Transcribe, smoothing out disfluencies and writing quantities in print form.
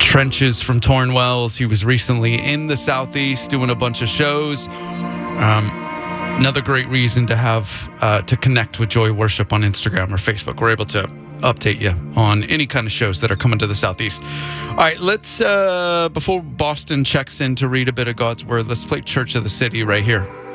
Trenches from Torn Wells. He was recently in the Southeast doing a bunch of shows. Another great reason to have to connect with Joy Worship on Instagram or Facebook. We're able to update you on any kind of shows that are coming to the Southeast. All right, let's, before Boston checks in to read a bit of God's Word, let's play Church of the City right here.